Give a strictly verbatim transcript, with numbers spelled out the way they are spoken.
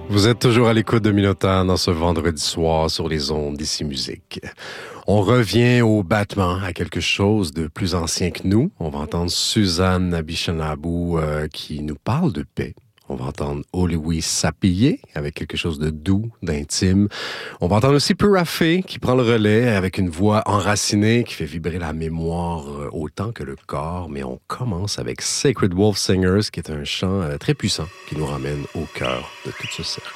Vous êtes toujours à l'écoute de Minotaur dans ce vendredi soir sur les ondes d'Ici Musique. On revient au battement, à quelque chose de plus ancien que nous. On va entendre Suzanne Abichanabou euh, qui nous parle de paix. On va entendre Oliwi Sapillé avec quelque chose de doux, d'intime. On va entendre aussi Purafé qui prend le relais avec une voix enracinée qui fait vibrer la mémoire autant que le corps. Mais on commence avec Sacred Wolf Singers qui est un chant très puissant qui nous ramène au cœur de tout ce cercle.